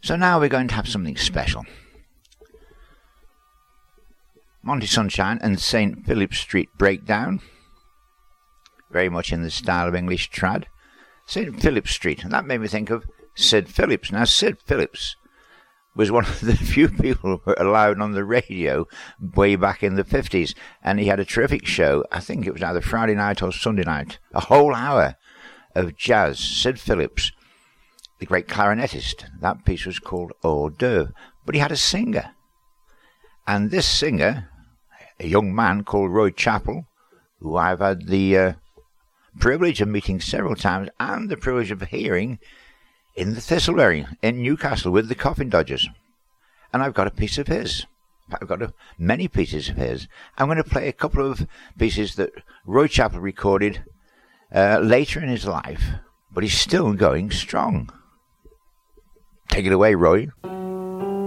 So now we're going to have something special. Monty Sunshine and St. Philip Street Breakdown. Very much in the style of English trad. St. Philip Street, and that made me think of Sid Phillips. Now, Sid Phillips was one of the few people who were allowed on the radio way back in the 50s, and he had a terrific show. I think it was either Friday night or Sunday night, a whole hour of jazz. Sid Phillips, the great clarinetist. That piece was called Hors d'oeuvre, but he had a singer, and this singer, a young man called Roy Chappell, who I've had the privilege of meeting several times and the privilege of hearing in the Thistleberry in Newcastle with the Coffin Dodgers. And I've got a piece of his. I've got many pieces of his. I'm going to play a couple of pieces that Roy Chappell recorded later in his life, but he's still going strong. Take it away, Roy.